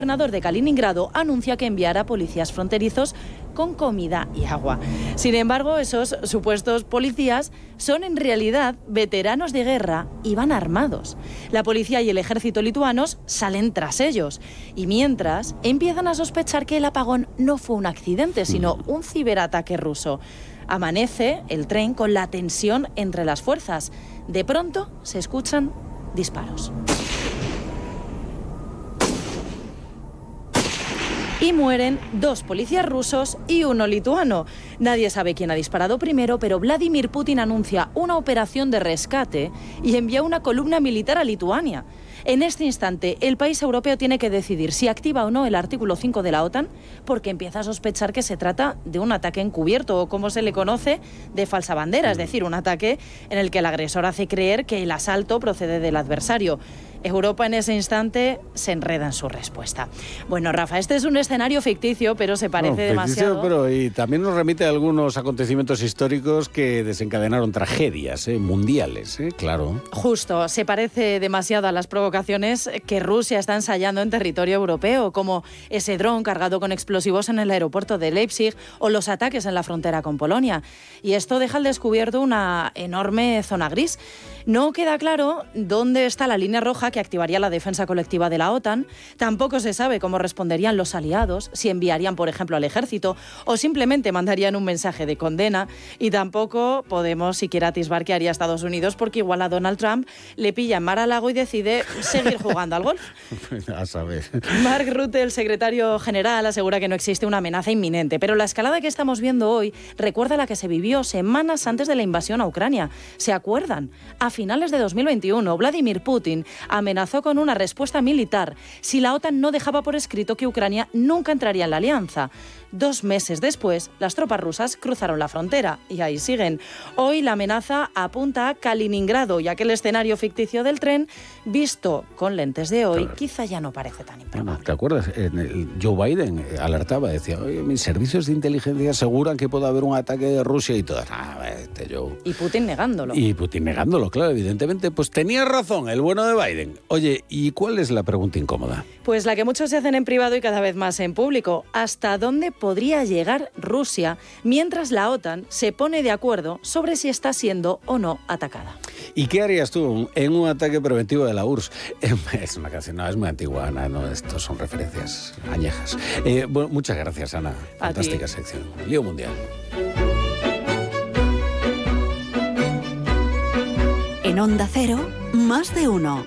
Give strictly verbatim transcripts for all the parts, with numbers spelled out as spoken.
El gobernador de Kaliningrado anuncia que enviará policías fronterizos con comida y agua. Sin embargo, esos supuestos policías son en realidad veteranos de guerra y van armados. La policía y el ejército lituanos salen tras ellos y mientras empiezan a sospechar que el apagón no fue un accidente, sino un ciberataque ruso. Amanece el tren con la tensión entre las fuerzas. De pronto se escuchan disparos. Y mueren dos policías rusos y uno lituano. Nadie sabe quién ha disparado primero, pero Vladimir Putin anuncia una operación de rescate y envía una columna militar a Lituania. En este instante, el país europeo tiene que decidir si activa o no el artículo cinco de la OTAN, porque empieza a sospechar que se trata de un ataque encubierto, o como se le conoce, de falsa bandera, es decir, un ataque en el que el agresor hace creer que el asalto procede del adversario. Europa en ese instante se enreda en su respuesta. Bueno, Rafa, este es un escenario ficticio, pero se parece no, ficticio, demasiado... Pero y también nos remite a algunos acontecimientos históricos que desencadenaron tragedias ¿eh? mundiales, ¿eh? Claro. Justo, se parece demasiado a las provocaciones que Rusia está ensayando en territorio europeo, como ese dron cargado con explosivos en el aeropuerto de Leipzig o los ataques en la frontera con Polonia. Y esto deja al descubierto una enorme zona gris. No queda claro dónde está la línea roja que activaría la defensa colectiva de la OTAN. Tampoco se sabe cómo responderían los aliados, si enviarían, por ejemplo, al ejército o simplemente mandarían un mensaje de condena. Y tampoco podemos siquiera atisbar qué haría Estados Unidos, porque igual a Donald Trump le pilla en Mar-a-Lago y decide seguir jugando al golf. A saber. Mark Rutte, el secretario general, asegura que no existe una amenaza inminente, pero la escalada que estamos viendo hoy recuerda la que se vivió semanas antes de la invasión a Ucrania. ¿Se acuerdan? A finales de dos mil veintiuno, Vladimir Putin amenazó con una respuesta militar si la OTAN no dejaba por escrito que Ucrania nunca entraría en la alianza. Dos meses después, las tropas rusas cruzaron la frontera y ahí siguen. Hoy la amenaza apunta a Kaliningrado y aquel escenario ficticio del tren, visto con lentes de hoy, claro, quizá ya no parece tan improbable. ¿Te acuerdas? Joe Biden alertaba, decía, oye, mis servicios de inteligencia aseguran que puede haber un ataque de Rusia y todo. Ah, este Joe. Y Putin negándolo. Y Putin negándolo, claro, evidentemente. Pues tenía razón el bueno de Biden. Oye, ¿y cuál es la pregunta incómoda? Pues la que muchos se hacen en privado y cada vez más en público. ¿Hasta dónde podría llegar Rusia mientras la OTAN se pone de acuerdo sobre si está siendo o no atacada? ¿Y qué harías tú en un ataque preventivo de la U R S S? Es una canción, no, es muy antigua, Ana, no, estos son referencias añejas. Eh, bueno, muchas gracias, Ana. A Fantástica ti. sección. Lío mundial. En Onda Cero, más de uno.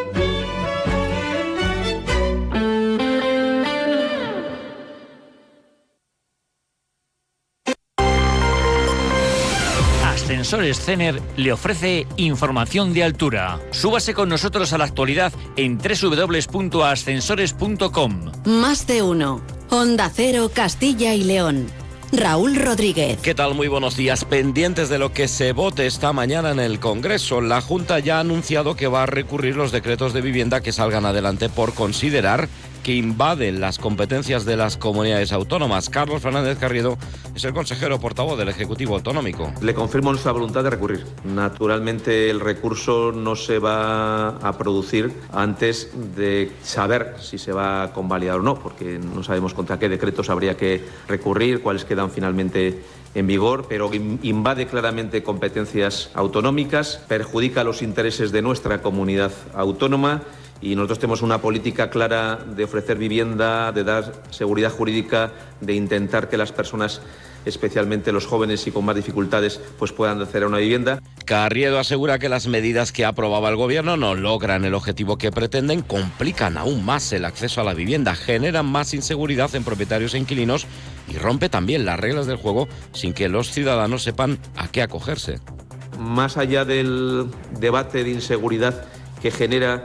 Ascensores Cener le ofrece información de altura. Súbase con nosotros a la actualidad en doble u doble u doble u punto ascensores punto com. Más de uno. Onda Cero, Castilla y León. Raúl Rodríguez. ¿Qué tal? Muy buenos días. Pendientes de lo que se vote esta mañana en el Congreso. La Junta ya ha anunciado que va a recurrir los decretos de vivienda que salgan adelante por considerar que invaden las competencias de las comunidades autónomas. Carlos Fernández Carriedo es el consejero portavoz del Ejecutivo Autonómico. Le confirmo nuestra voluntad de recurrir. Naturalmente el recurso no se va a producir antes de saber si se va a convalidar o no, porque no sabemos contra qué decretos habría que recurrir, cuáles quedan finalmente en vigor, pero invade claramente competencias autonómicas, perjudica los intereses de nuestra comunidad autónoma. Y nosotros tenemos una política clara de ofrecer vivienda, de dar seguridad jurídica, de intentar que las personas, especialmente los jóvenes y con más dificultades, pues puedan acceder a una vivienda. Carriedo asegura que las medidas que aprobaba el Gobierno no logran el objetivo que pretenden, complican aún más el acceso a la vivienda, generan más inseguridad en propietarios e inquilinos y rompe también las reglas del juego sin que los ciudadanos sepan a qué acogerse. Más allá del debate de inseguridad que genera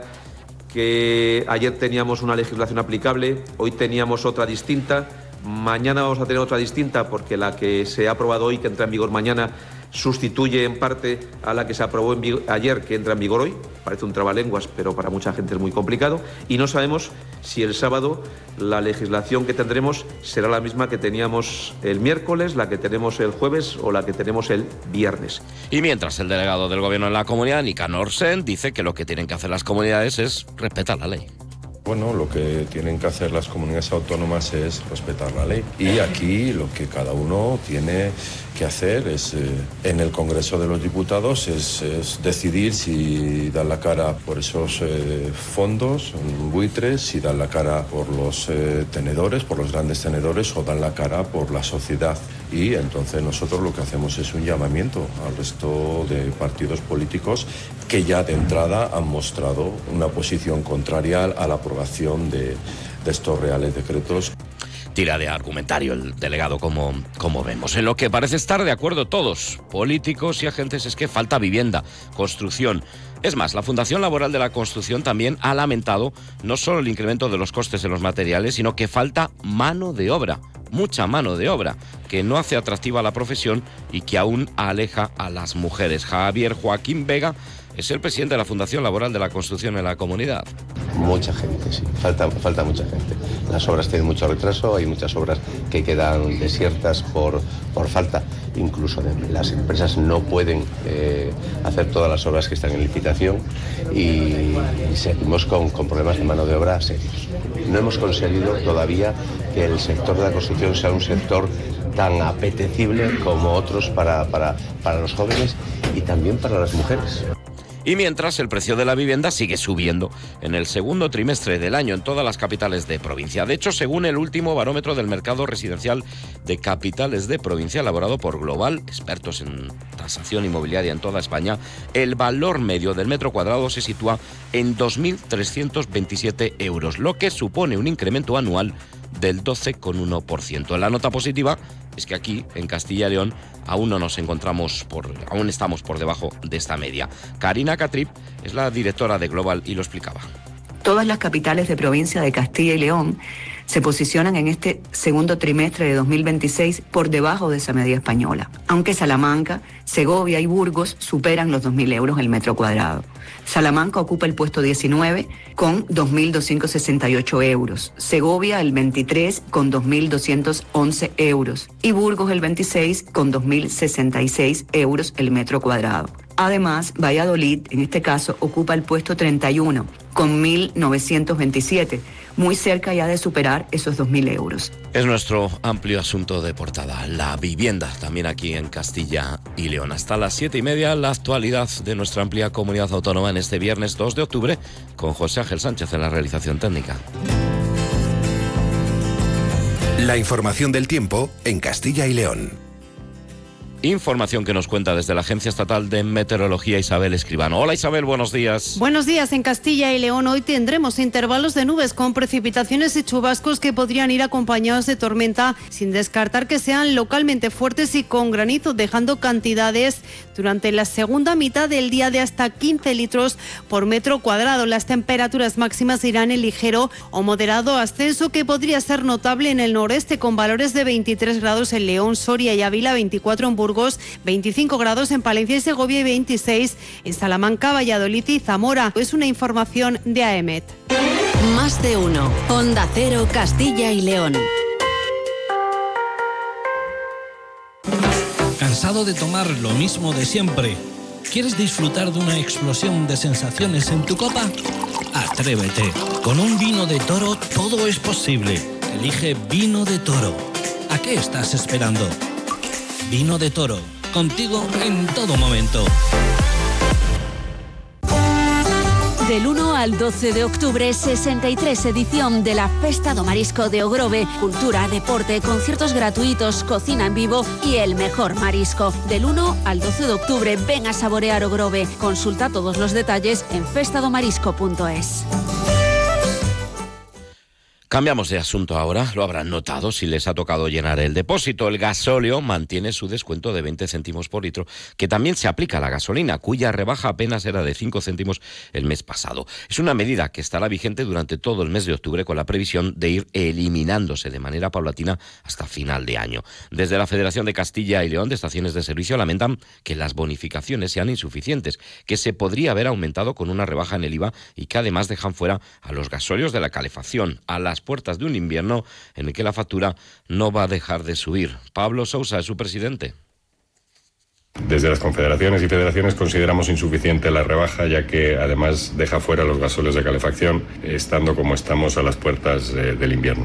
que ayer teníamos una legislación aplicable, hoy teníamos otra distinta, mañana vamos a tener otra distinta porque la que se ha aprobado hoy, que entra en vigor mañana, sustituye en parte a la que se aprobó en vigor ayer, que entra en vigor hoy. Parece un trabalenguas, pero para mucha gente es muy complicado. Y no sabemos si el sábado la legislación que tendremos será la misma que teníamos el miércoles, la que tenemos el jueves o la que tenemos el viernes. Y mientras el delegado del Gobierno en la comunidad, Nicanor Sen, dice que lo que tienen que hacer las comunidades es respetar la ley. Bueno, lo que tienen que hacer las comunidades autónomas es respetar la ley. Y aquí lo que cada uno tiene que hacer es, eh, en el Congreso de los Diputados, es, es decidir si dan la cara por esos eh, fondos, buitres, si dan la cara por los eh, tenedores, por los grandes tenedores, o dan la cara por la sociedad. Y entonces nosotros lo que hacemos es un llamamiento al resto de partidos políticos que ya de entrada han mostrado una posición contraria a la aprobación de, de estos reales decretos. Tira de argumentario el delegado, como, como vemos. En lo que parece estar de acuerdo todos, políticos y agentes, es que falta vivienda, construcción. Es más, la Fundación Laboral de la Construcción también ha lamentado no solo el incremento de los costes en los materiales, sino que falta mano de obra, mucha mano de obra, que no hace atractiva la profesión y que aún aleja a las mujeres. Javier Joaquín Vega es el presidente de la Fundación Laboral de la Construcción en la comunidad. Mucha gente, sí, falta, falta mucha gente. Las obras tienen mucho retraso, hay muchas obras que quedan desiertas por, por falta. Incluso de, las empresas no pueden eh, hacer todas las obras que están en licitación y, y seguimos con, con problemas de mano de obra serios. No hemos conseguido todavía que el sector de la construcción sea un sector tan apetecible como otros para, para, para los jóvenes y también para las mujeres. Y mientras, el precio de la vivienda sigue subiendo en el segundo trimestre del año en todas las capitales de provincia. De hecho, según el último barómetro del mercado residencial de capitales de provincia elaborado por Global, expertos en tasación inmobiliaria en toda España, el valor medio del metro cuadrado se sitúa en dos mil trescientos veintisiete euros, lo que supone un incremento anual del doce coma uno por ciento. La nota positiva es que aquí, en Castilla y León, aún no nos encontramos por, aún estamos por debajo de esta media. Karina Catrip es la directora de Global y lo explicaba. Todas las capitales de provincia de Castilla y León se posicionan en este segundo trimestre de dos mil veintiséis por debajo de esa media española, aunque Salamanca, Segovia y Burgos superan los dos mil euros el metro cuadrado. Salamanca ocupa el puesto diecinueve con dos mil doscientos sesenta y ocho euros, Segovia el veintitrés con dos mil doscientos once euros y Burgos el veintiséis con dos mil sesenta y seis euros el metro cuadrado. Además, Valladolid, en este caso, ocupa el puesto treinta y uno con mil novecientos veintisiete, muy cerca ya de superar esos dos mil euros. Es nuestro amplio asunto de portada, la vivienda, también aquí en Castilla y León. Hasta las siete y media, la actualidad de nuestra amplia comunidad autónoma en este viernes dos de octubre, con José Ángel Sánchez en la realización técnica. La información del tiempo en Castilla y León. Información que nos cuenta desde la Agencia Estatal de Meteorología Isabel Escribano. Hola Isabel, buenos días. Buenos días. En Castilla y León hoy tendremos intervalos de nubes con precipitaciones y chubascos que podrían ir acompañados de tormenta, sin descartar que sean localmente fuertes y con granizo, dejando cantidades durante la segunda mitad del día de hasta quince litros por metro cuadrado. Las temperaturas máximas irán en ligero o moderado ascenso, que podría ser notable en el noreste, con valores de veintitrés grados en León, Soria y Ávila, veinticuatro en Burgos, veinticinco grados en Palencia y Segovia y veintiséis en Salamanca, Valladolid y Zamora. Es una información de A E M E T. Más de uno. Onda Cero, Castilla y León. ¿Cansado de tomar lo mismo de siempre? ¿Quieres disfrutar de una explosión de sensaciones en tu copa? Atrévete. Con un vino de Toro todo es posible. Elige Vino de Toro. ¿A qué estás esperando? Vino de Toro, contigo en todo momento. Del uno al doce de octubre, sesenta y tres edición de la Festa do Marisco de Ogrove. Cultura, deporte, conciertos gratuitos, cocina en vivo y el mejor marisco. Del uno al doce de octubre, ven a saborear Ogrove. Consulta todos los detalles en festa do marisco punto es. Cambiamos de asunto ahora, lo habrán notado si les ha tocado llenar el depósito. El gasóleo mantiene su descuento de veinte céntimos por litro, que también se aplica a la gasolina, cuya rebaja apenas era de cinco céntimos el mes pasado. Es una medida que estará vigente durante todo el mes de octubre, con la previsión de ir eliminándose de manera paulatina hasta final de año. Desde la Federación de Castilla y León de Estaciones de Servicio lamentan que las bonificaciones sean insuficientes, que se podría haber aumentado con una rebaja en el I V A y que además dejan fuera a los gasóleos de la calefacción, a las puertas de un invierno en el que la factura no va a dejar de subir. Pablo Sousa es su presidente. Desde las confederaciones y federaciones consideramos insuficiente la rebaja, ya que además deja fuera los gasóleos de calefacción, estando como estamos a las puertas eh, del invierno.